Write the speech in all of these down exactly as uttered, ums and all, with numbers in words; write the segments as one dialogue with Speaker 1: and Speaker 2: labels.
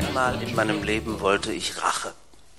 Speaker 1: Einmal in meinem Leben wollte ich Rache.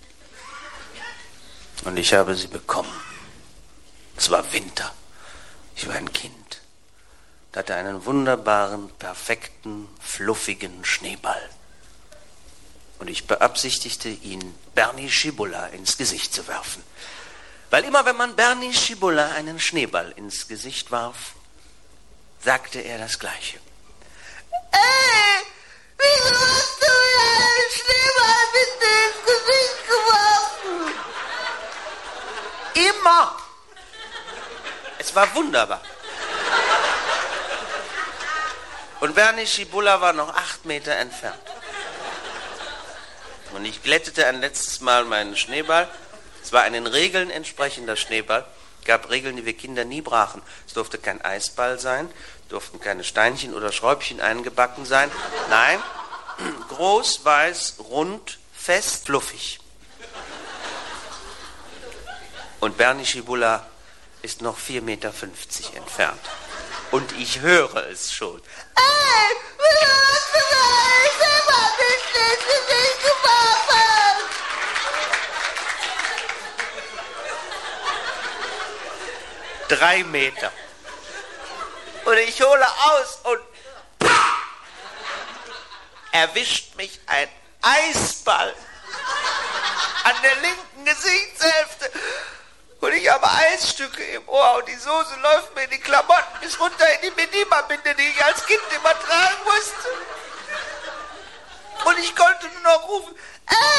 Speaker 1: Und ich habe sie bekommen. Es war Winter. Ich war ein Kind. Ich hatte einen wunderbaren, perfekten, fluffigen Schneeball. Und ich beabsichtigte, ihn Bernie Schibulla ins Gesicht zu werfen. Weil immer, wenn man Bernie Schibulla einen Schneeball ins Gesicht warf, sagte er das Gleiche.
Speaker 2: Ey, wieso hast du mir einen Schneeball mit ins Gesicht geworfen?
Speaker 1: Immer. Es war wunderbar. Und Bernie Schibulla war noch acht Meter entfernt. Und ich glättete ein letztes Mal meinen Schneeball. Es war ein den Regeln entsprechender Schneeball. Es gab Regeln, die wir Kinder nie brachen. Es durfte kein Eisball sein, durften keine Steinchen oder Schräubchen eingebacken sein. Nein, groß, weiß, rund, fest, fluffig. Und Bernie Schibulla ist noch vier Meter fünfzig entfernt. Und ich höre es schon.
Speaker 2: Ey, wieso hast du mir einen Schneeball mit ins Gesicht geworfen?
Speaker 1: Drei Meter. Und ich hole aus und pah, erwischt mich ein Eisball an der linken Gesichtshälfte. Und ich habe Eisstücke im Ohr und die Soße läuft mir in die Klamotten bis runter in die Medima-Binde, die ich als Kind immer tragen musste. Und ich konnte nur noch rufen,